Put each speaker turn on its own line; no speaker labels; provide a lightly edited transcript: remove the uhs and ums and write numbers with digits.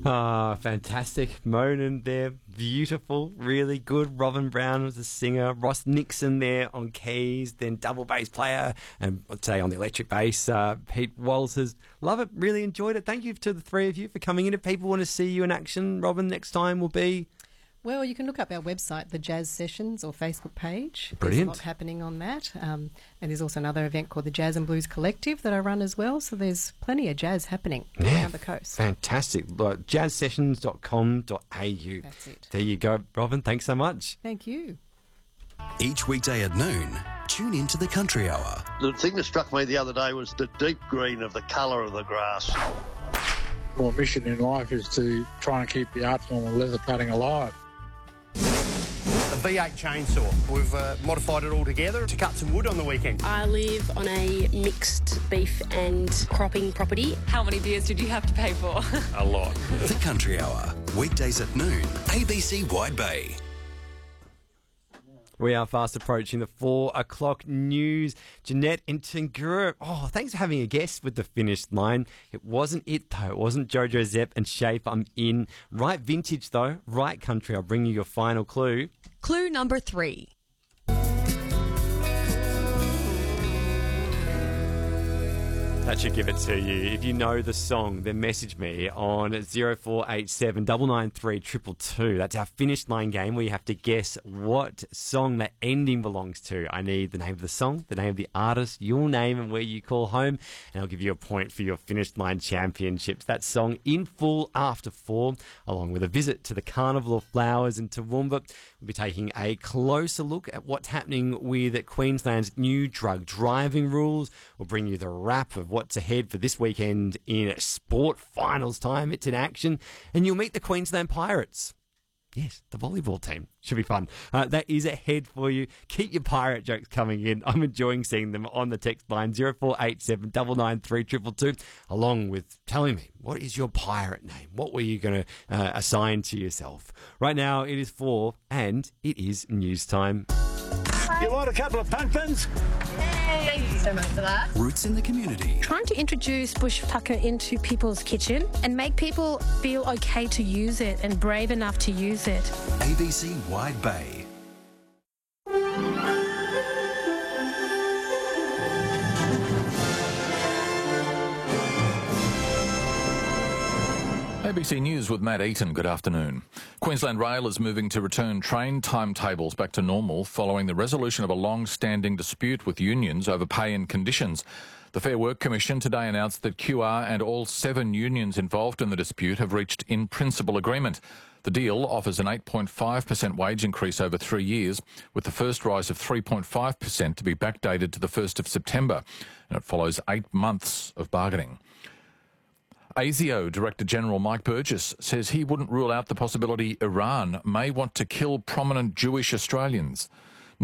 Ah, fantastic. Moanin there, beautiful, really good. Robin Brown was the singer. Ross Nixon there on keys, then double bass player, and I'd say on the electric bass, Pete Walters. Love it, really enjoyed it. Thank you to the three of you for coming in. If people want to see you in action, Robin, next time will be...
Well, you can look up our website, the Jazz Sessions, or Facebook page.
Brilliant.
There's a lot happening on that. And there's also another event called the Jazz and Blues Collective that I run as well. So there's plenty of jazz happening around the coast.
Fantastic. Jazzsessions.com.au.
That's it.
There you go, Robin. Thanks so much.
Thank you.
Each weekday at noon, tune into the Country Hour.
The thing that struck me the other day was the deep green of the colour of the grass.
My mission in life is to try and keep the art form of leather cutting alive.
A V8 chainsaw. We've modified it all together to cut some wood on the weekend.
I live on a mixed beef and cropping property.
How many beers did you have to pay for?
A lot.
The Country Hour, weekdays at noon, ABC Wide Bay.
We are fast approaching the 4 o'clock news. Jeanette in Tangura. Oh, thanks for having a guest with the finish line. It wasn't it, though. It wasn't Jojo Zepp and Shape. I'm in. Right vintage, though. Right country. I'll bring you your final clue.
Clue number 3.
That should give it to you. If you know the song, then message me on 0487 993 222. That's our finish line game where you have to guess what song that ending belongs to. I need the name of the song, the name of the artist, your name and where you call home, and I'll give you a point for your finish line championships. That song in full after 4, along with a visit to the Carnival of Flowers in Toowoomba. We'll be taking a closer look at what's happening with Queensland's new drug driving rules. We'll bring you the wrap of what's ahead for this weekend in sport finals time. It's in action, and you'll meet the Queensland Pirates. Yes, the volleyball team. Should be fun. That is ahead for you. Keep your pirate jokes coming in. I'm enjoying seeing them on the text line 0487 993 222, along with telling me, what is your pirate name? What were you going to assign to yourself? Right now, it is 4, and it is news time.
You want a couple of pumpkins?
Thank you so much for that.
Roots in the community.
Trying to introduce bush tucker into people's kitchen and make people feel okay to use it and brave enough to use it.
ABC Wide Bay.
ABC News with Matt Eaton. Good afternoon. Queensland Rail is moving to return train timetables back to normal following the resolution of a long-standing dispute with unions over pay and conditions. The Fair Work Commission today announced that QR and all 7 unions involved in the dispute have reached in-principle agreement. The deal offers an 8.5% wage increase over 3 years, with the first rise of 3.5% to be backdated to the 1st of September, and it follows 8 months of bargaining. ASIO Director General Mike Burgess says he wouldn't rule out the possibility Iran may want to kill prominent Jewish Australians.